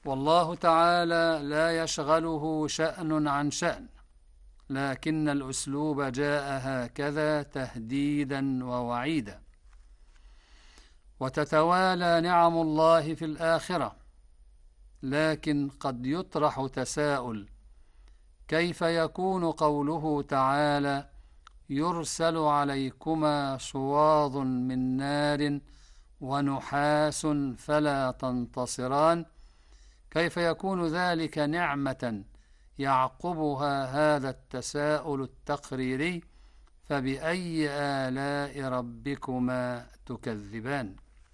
والله تعالى لا يشغله شأن عن شأن، لكن الأسلوب جاء هكذا تهديدا ووعيدا. وتتوالى نعم الله في الآخرة، لكن قد يطرح تساؤل: كيف يكون قوله تعالى: يرسل عليكما شواظ من نار ونحاس فلا تنتصران؟ كيف يكون ذلك نعمة يعقبها هذا التساؤل التقريري؟ فبأي آلاء ربكما تكذبان؟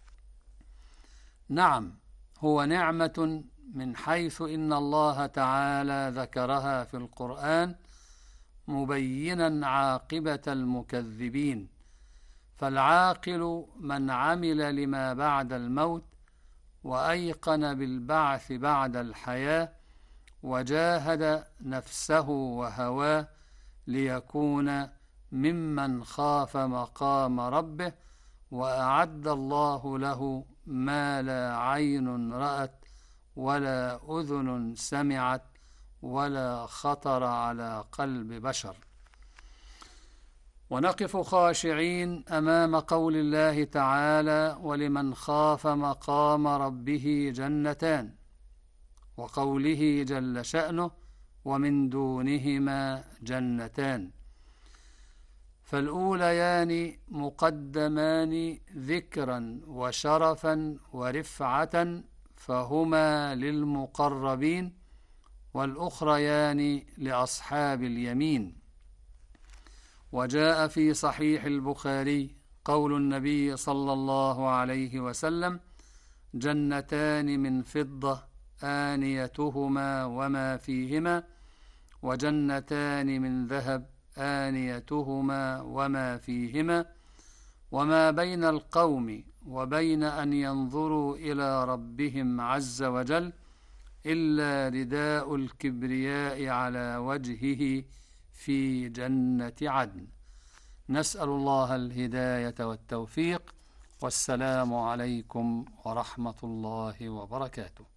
نعم، هو نعمة من حيث إن الله تعالى ذكرها في القرآن مبينا عاقبة المكذبين. فالعاقل من عمل لما بعد الموت وأيقن بالبعث بعد الحياة وجاهد نفسه وهواه ليكون ممن خاف مقام ربه، وأعد الله له ما لا عين رأت ولا أذن سمعت ولا خطر على قلب بشر. ونقف خاشعين أمام قول الله تعالى: ولمن خاف مقام ربه جنتان، وقوله جل شأنه: ومن دونهما جنتان. فالأوليان مقدمان ذكرا وشرفا ورفعة فهما للمقربين، والأخريان لأصحاب اليمين. وجاء في صحيح البخاري قول النبي صلى الله عليه وسلم: جنتان من فضة آنيتهما وما فيهما، وجنتان من ذهب آنيتهما وما فيهما، وما بين القوم وبين أن ينظروا إلى ربهم عز وجل إلا رداء الكبرياء على وجهه في جنة عدن. نسأل الله الهداية والتوفيق، والسلام عليكم ورحمة الله وبركاته.